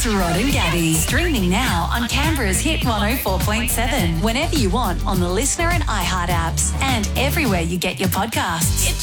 It's Rod and Gabby. Streaming now on Canberra's Hit 104.7. Whenever you want on the Listener and iHeart apps. And everywhere you get your podcasts. It's